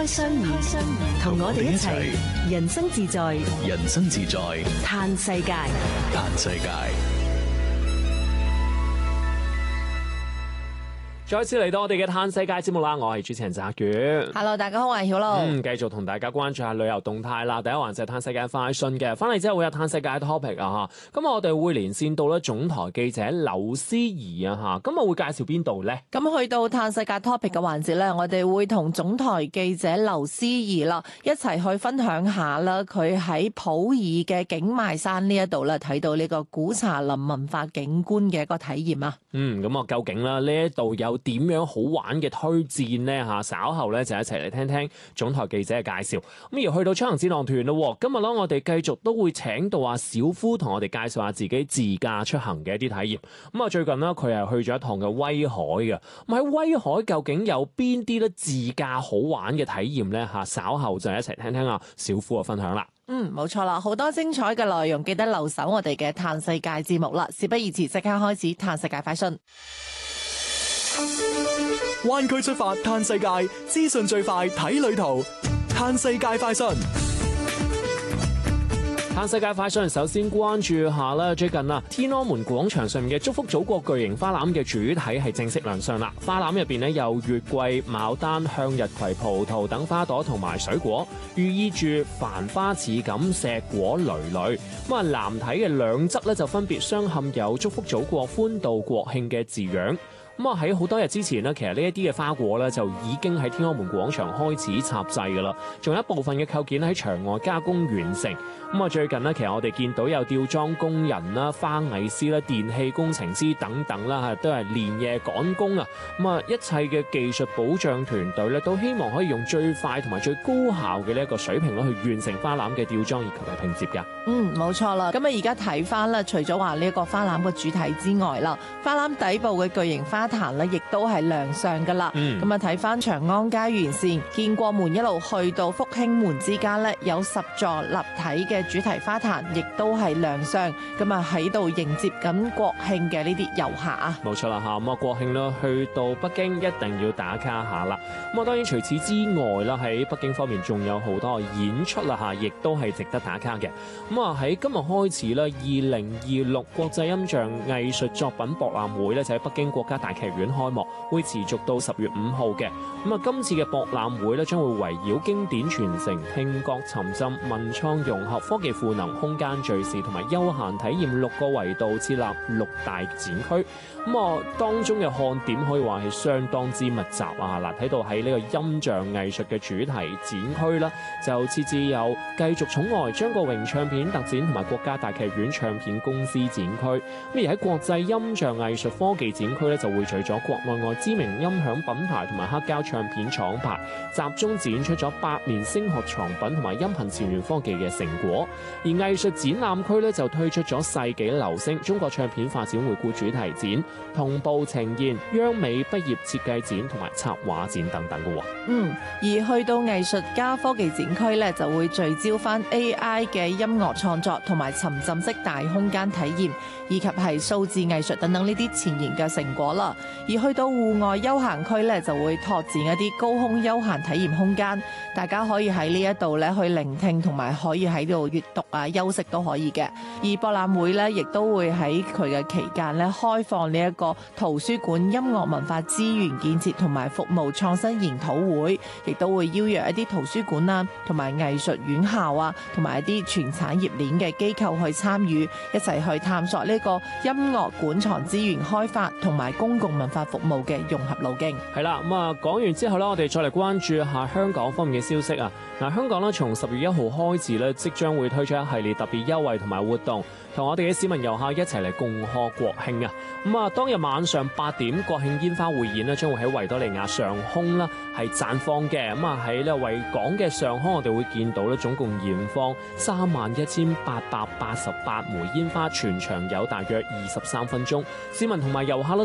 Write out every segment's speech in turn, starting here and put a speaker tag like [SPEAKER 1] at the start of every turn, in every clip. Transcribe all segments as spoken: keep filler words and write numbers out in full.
[SPEAKER 1] 開雙耳，同我哋一齊人生自在，
[SPEAKER 2] 人生自在
[SPEAKER 1] 嘆世界，
[SPEAKER 2] 嘆世界。
[SPEAKER 3] 再次嚟到我哋嘅嘆世界節目啦，我係主持人澤源。
[SPEAKER 4] Hello， 大家好，我係曉露。
[SPEAKER 3] 嗯，繼續同大家關注下旅遊動態啦。第一環就係嘆世界快訊嘅，翻嚟之後會有嘆世界 topic 啊吓。咁我哋會連線到咧總台記者劉思怡啊吓。咁我會介紹邊度咧？
[SPEAKER 4] 咁去到嘆世界 topic 嘅環節咧，我哋會同總台記者劉思怡啦一齊去分享下啦，佢喺普洱嘅景邁山呢一度咧睇到呢個古茶林文化景觀嘅一個體驗啊。
[SPEAKER 3] 嗯，咁啊，究竟啦呢一度有點樣好玩嘅推薦呢？吓，稍後咧就一齊嚟聽聽總台記者嘅介紹。咁而去到出行展覽團咯，今日咧我哋繼續都會請到阿小夫同我哋介紹下自己自駕出行嘅一啲體驗。咁啊，最近呢，佢係去咗一趟嘅威海嘅。咁喺威海究竟有邊啲咧自駕好玩嘅體驗呢？吓，稍後就一齊聽聽阿小夫嘅分享啦。
[SPEAKER 4] 嗯，冇錯啦，好多精彩嘅內容，記得留守我哋嘅嘆世界節目啦。事不宜遲，即刻開始嘆世界快訊。
[SPEAKER 5] 灣區出發嘆世界，資訊最快睇旅途。嘆世界快訊，
[SPEAKER 3] 嘆世界快訊，首先關注下啦。最近啊，天安門廣場上面嘅祝福祖國巨型花籃嘅主體係正式亮相啦。花籃入邊咧有月桂、牡丹、向日葵、葡萄等花朵同埋水果，寓意住繁花似錦、碩果累累。咁啊，藍體嘅兩側咧就分別鑲嵌有祝福祖國、歡度國慶嘅字樣。咁啊，喺好多日之前呢，其實呢一啲嘅花果咧就已經喺天安門廣場開始插製噶啦，仲有一部分嘅構件喺場外加工完成。咁啊，最近呢，其實我哋見到有吊裝工人啦、花藝師啦、電氣工程師等等啦，吓都係連夜趕工啊。咁啊，一切嘅技術保障團隊咧都希望可以用最快同埋最高效嘅呢一個水平咧去完成花籃嘅吊裝以及係拼接噶。
[SPEAKER 4] 嗯，冇錯啦。咁啊，而家睇翻啦，除咗話呢一個花籃嘅主體之外啦，花籃底部嘅巨型花壇咧，亦都係亮相噶啦。咁啊，睇翻長安街沿線建國門一路去到復興門之間咧，有十座立體嘅主題花壇，亦都係亮相。咁啊，喺度迎接緊國慶嘅呢啲遊客啊。
[SPEAKER 3] 冇錯啦吓，咁啊國慶啦，去到北京一定要打卡下啦。咁啊，當然除此之外啦，喺北京方面仲有好多演出啦吓，亦都係值得打卡嘅。咁啊，喺今日開始啦，二零二六國際音像藝術作品博覽會咧就喺北京國家大劇院開幕，會持續到十月五號嘅。咁啊，今次嘅博覽會咧將會圍繞經典傳承、聽覺沉浸、文創融合、科技賦能、空間敘事同埋休閒體驗六個維度設立六大展區。咁啊，當中嘅看點可以話係相當之密集啊！嗱，睇到喺呢個音像藝術嘅主題展區啦，就設置有繼續寵愛張國榮唱片特展同埋國家大劇院唱片公司展區。咁而喺國際音像藝術科技展區咧，就匯聚咗國內外知名音響品牌同埋黑膠唱片廠牌，集中展出咗百年聲學藏品同埋音頻前沿科技嘅成果。而藝術展覽區咧就推出咗世紀流星中國唱片發展回顧主題展，同步呈現央美畢業設計展同埋插畫展等等嘅。
[SPEAKER 4] 嗯，而去到藝術家科技展區咧，就會聚焦翻 A I 嘅音樂創作同埋沉浸式大空間體驗，以及係數字藝術等等呢啲前沿嘅成果啦。而去到戶外休閒區咧，就會拓展一啲高空休閒體驗空間，大家可以喺呢一度咧去聆聽，同埋可以喺度閱讀啊、休息都可以嘅。而博覽會咧，亦都會喺佢嘅期間咧開放呢一個圖書館音樂文化資源建設同埋服務創新研討會，亦都會邀約一啲圖書館啊、同埋藝術院校啊、同埋一啲全產業鏈嘅機構去參與，一齊去探索呢個音樂館藏資源開發同埋公共文化服務嘅融合路徑。
[SPEAKER 3] 係啦，咁啊講完之後咧，我哋再嚟關注一下香港方面嘅消息啊。嗱，香港咧從十月一號開始咧，即將會推出一系列特別優惠同埋活動，同我哋嘅市民遊客一齊嚟共賀國慶啊！咁啊，當日晚上八點，國慶煙花匯演咧將會喺維多利亞上空啦係綻放嘅。咁啊喺呢維港嘅上空，我哋會見到咧總共燃放三萬一千八百八十八枚煙花，全場有大約二十三分鐘。市民同埋遊客咧都可以喺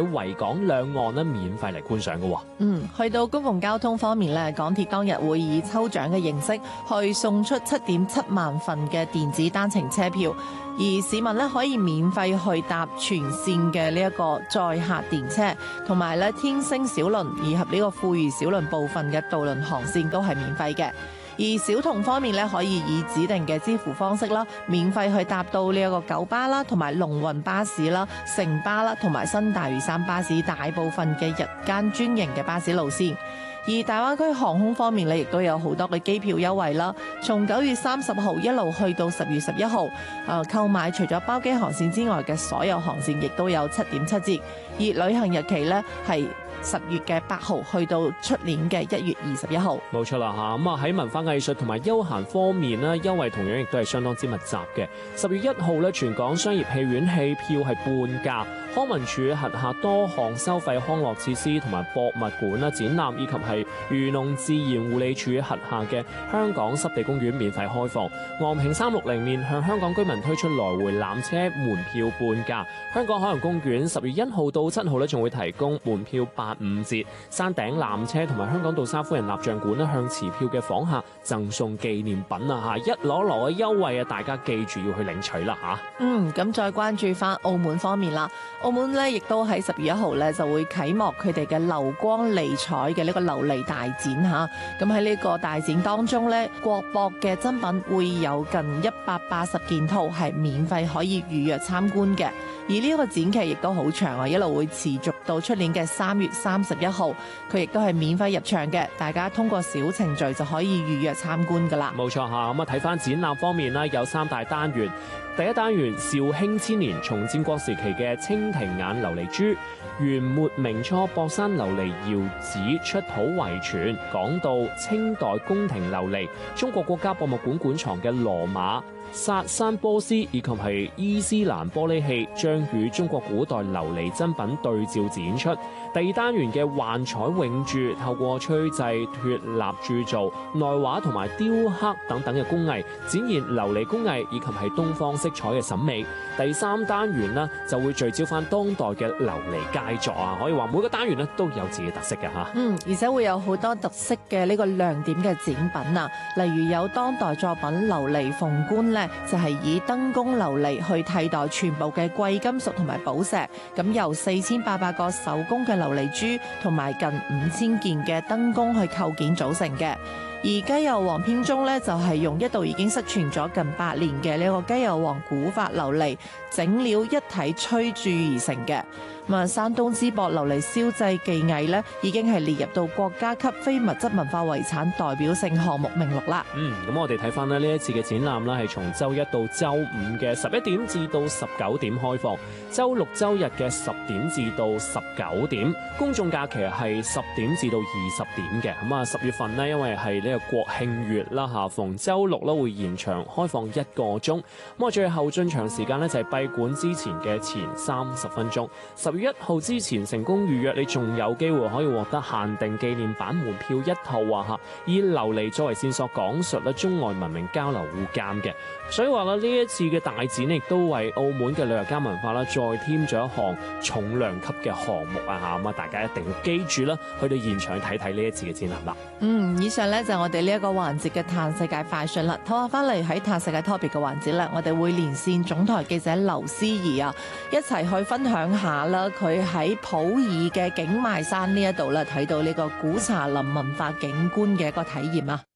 [SPEAKER 3] 喺維港兩岸咧免費嚟觀賞嘅。
[SPEAKER 4] 嗯，去到公共交通方面咧，港鐵當日會以抽獎嘅形式去送出七點七萬份嘅電子單程車票，而市民咧可以免費去搭全線嘅呢一個載客電車，同埋咧天星小輪以及呢個富裕小輪部分嘅渡輪航線都係免費嘅。而小童方面咧，可以以指定嘅支付方式啦，免費去搭到呢一個九巴啦，同埋龍運巴士啦、城巴啦，同埋新大嶼山巴士大部分嘅日間專營嘅巴士路線。而大灣區航空方面咧，亦都有好多嘅機票優惠啦。從九月三十號一路去到十月十一號，誒購買除咗包機航線之外嘅所有航線，亦都有七點七折。而旅行日期咧係十月嘅八號去到出年嘅一月二十一號。
[SPEAKER 3] 冇錯啦嚇，咁啊喺文化藝術同埋休閒方面咧，優惠同樣亦都係相當之密集嘅。十月一號咧，全港商業戲院戲票係半價，康文署轄下多項收費康樂設施同埋博物館啦、展覽以及係漁農自然護理署轄下嘅香港濕地公園免費開放。昂坪三六零面向香港居民推出來回纜車門票半價。香港海洋公園十月一號到七號咧，仲會提供門票八五折。山頂纜車同埋香港杜莎夫人蠟像館咧，向持票嘅訪客贈送紀念品啊！嚇，一攞攞嘅優惠啊，大家記住要去領取啦嚇。
[SPEAKER 4] 嗯，咁再關注翻澳門方面啦，澳門咧亦都喺十月一號咧就會啟幕佢哋嘅流光利彩嘅呢個琉璃大展嚇。咁喺呢個大展當中咧，國博嘅珍品會有近一百八十件套係免費可以預約參觀嘅。而呢個展期亦都好長啊，一路會持續到出年嘅三月三十一號，佢亦都係免費入場嘅，大家通過小程序就可以預約參觀噶啦。
[SPEAKER 3] 冇錯嚇，咁啊睇翻展覽方面啦，有三大單元。第一單元肇興千年，從戰國時期嘅蜻蜓眼琉璃珠，元末明初博山琉璃窯址出土遺存，講到清代宮廷琉璃，中國國家博物館館藏嘅羅馬、薩珊波斯以及係伊斯蘭玻璃器，將與中國古代琉璃真品對照展出。第二單元嘅幻彩永鑄，透過吹製、脫蠟鑄造、內畫同埋雕刻等等嘅工藝，展現琉璃工藝以及係東方色彩嘅審美。第三單元呢，就會聚焦翻當代嘅琉璃佳作啊，可以話每個單元呢都有自己嘅特色嘅嚇。
[SPEAKER 4] 嗯，而且會有好多特色嘅呢個亮點嘅展品啊，例如有當代作品琉璃鳳冠呢，就係以燈工琉璃去替代全部嘅貴金屬同埋寶石，咁由四千八百個手工嘅琉璃珠同埋近五千件嘅燈工去構件組成嘅。而雞油王片中咧，就係用一道已經失傳咗近百年嘅呢個雞油王古法琉璃整料一體吹鑄而成嘅。咁啊，山東淄博琉璃燒製技藝咧，已經係列入到國家級非物質文化遺產代表性項目名錄啦。
[SPEAKER 3] 嗯，咁我哋睇翻咧呢一次嘅展覽啦，係從周一到周五嘅十一點至到十九點開放，周六周日嘅十點至到十九點，公眾假期係十點至到二十點嘅。咁啊，十月份呢，因為係呢個國慶月啦嚇，逢周六咧會延長開放一個鐘。咁啊，最後進場時間呢，就係閉館之前嘅前三十分鐘。十月一號之前成功預約，你仲有機會可以獲得限定紀念版門票一套啊嚇！以琉璃作為線索，講述咧中外文明交流互鑑嘅。所以話啦，呢一次嘅大展亦都為澳門嘅旅遊加文化啦，再添咗一項重量級嘅項目啊嚇！咁啊，大家一定要記住啦，去到現場睇睇呢一次嘅展覽啦。
[SPEAKER 4] 嗯，以上咧就係我哋呢一個環節嘅歎世界快訊啦。唞下翻嚟喺歎世界 topic 嘅環節咧，我哋會連線總台記者劉思怡啊，一齊去分享下啦。佢喺普洱嘅景邁山呢一度咧，睇到呢個古茶林文化景觀嘅一個體驗啊！